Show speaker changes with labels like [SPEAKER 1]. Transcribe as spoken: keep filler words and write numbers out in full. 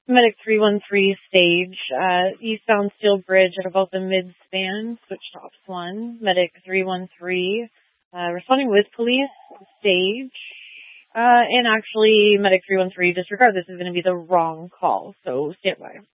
[SPEAKER 1] Medic three one three stage, uh, eastbound Steel Bridge at about the mid-span, switch to ops one. Medic three one three, uh, responding with police stage. Uh, and actually, Medic three one three, disregard, this is going to be the wrong call, so stand by.